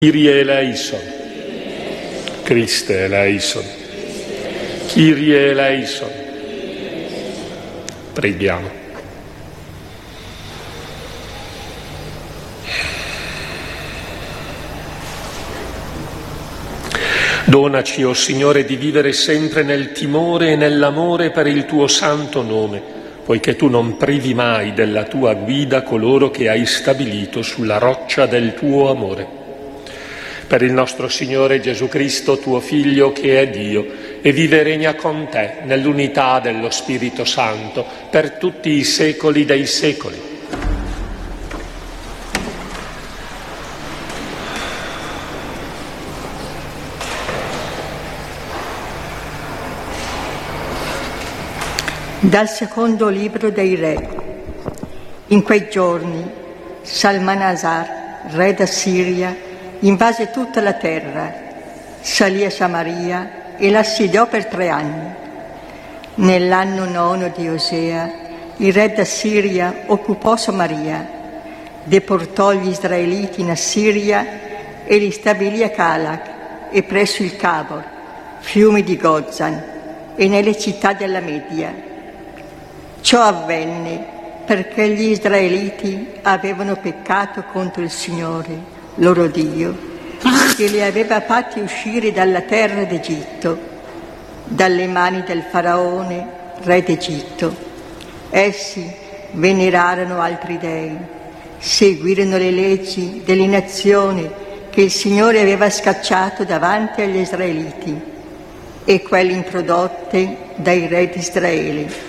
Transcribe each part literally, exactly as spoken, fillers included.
Kyrie eleison, Christe eleison, Kyrie eleison. Preghiamo. Donaci, o Signore, di vivere sempre nel timore e nell'amore per il tuo santo nome, poiché tu non privi mai della tua guida coloro che hai stabilito sulla roccia del tuo amore. Per il nostro Signore Gesù Cristo, tuo Figlio, che è Dio, e vive e regna con te nell'unità dello Spirito Santo, per tutti i secoli dei secoli. Dal secondo libro dei Re. In quei giorni Salmanasar, re d'Assiria, invase tutta la terra, salì a Samaria e l'assediò per tre anni. Nell'anno nono di Osea, il re d'Assiria occupò Samaria, deportò gli israeliti in Assiria e li stabilì a Calach e presso il Cabor, fiumi di Gozan, e nelle città della Media. Ciò avvenne perché gli israeliti avevano peccato contro il Signore, loro Dio, che li aveva fatti uscire dalla terra d'Egitto, dalle mani del faraone, re d'Egitto. Essi venerarono altri dei, seguirono le leggi delle nazioni che il Signore aveva scacciato davanti agli israeliti e quelle introdotte dai re di Israele.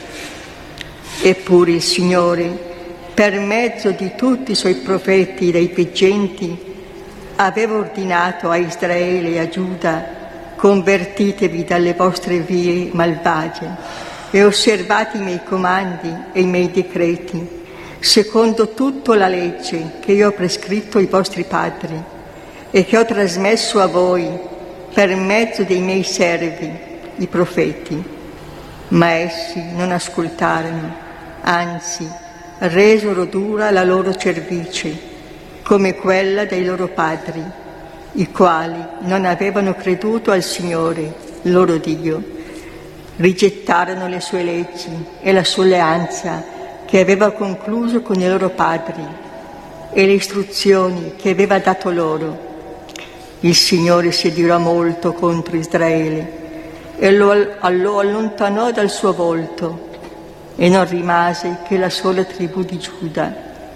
Eppure il Signore, per mezzo di tutti i suoi profeti dei veggenti, aveva ordinato a Israele e a Giuda: convertitevi dalle vostre vie malvagie e osservate i miei comandi e i miei decreti, secondo tutta la legge che io ho prescritto ai vostri padri e che ho trasmesso a voi per mezzo dei miei servi, i profeti. Ma essi non ascoltarono, anzi resero dura la loro cervice, come quella dei loro padri, i quali non avevano creduto al Signore, loro Dio. Rigettarono le sue leggi e la sua alleanza che aveva concluso con i loro padri e le istruzioni che aveva dato loro. Il Signore si adirò molto contro Israele e lo, lo allontanò dal suo volto, e non rimase che la sola tribù di Giuda.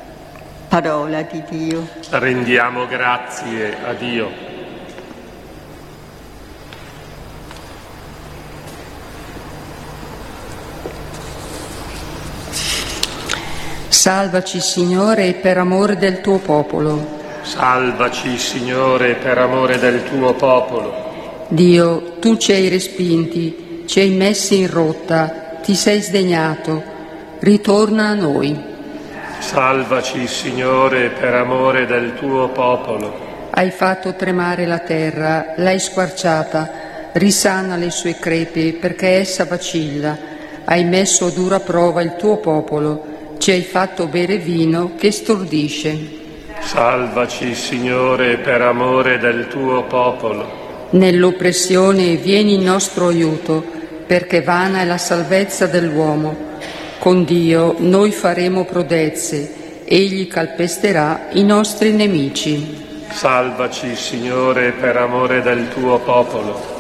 Parola di Dio. Rendiamo grazie a Dio. Salvaci, Signore, per amore del tuo popolo. Salvaci, Signore, per amore del tuo popolo. Dio, tu ci hai respinti, ci hai messi in rotta, ti sei sdegnato, ritorna a noi. Salvaci, Signore, per amore del tuo popolo. Hai fatto tremare la terra, l'hai squarciata, risana le sue crepe perché essa vacilla. Hai messo a dura prova il tuo popolo, ci hai fatto bere vino che stordisce. Salvaci, Signore, per amore del tuo popolo. Nell'oppressione vieni in nostro aiuto, perché vana è la salvezza dell'uomo. Con Dio noi faremo prodezze, egli calpesterà i nostri nemici. Salvaci, Signore, per amore del tuo popolo.